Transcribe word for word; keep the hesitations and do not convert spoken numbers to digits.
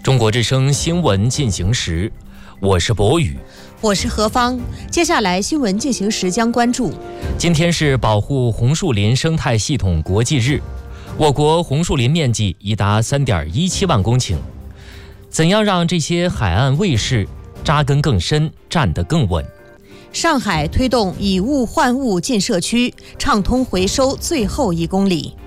中国之声新闻进行时，我是博宇， 我是何芳。接下来新闻进行时将关注： 今天是保护红树林生态系统国际日，我国红树林面积已达 三点一七万公顷。怎样让这些海岸卫士扎根更深，站得更稳？ 上海推动以物换物进社区，畅通回收最后一公里。